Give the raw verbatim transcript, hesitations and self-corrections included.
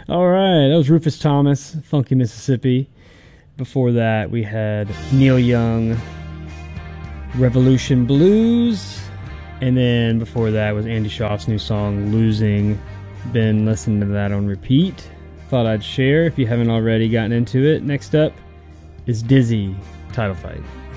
All right, that was Rufus Thomas, Funky Mississippi. Before that, we had Neil Young, Revolution Blues. And then before that was Andy Schaaf's new song, Losing. Been listening to that on repeat. Thought I'd share if you haven't already gotten into it. Next up is Dizzy, Title Fight.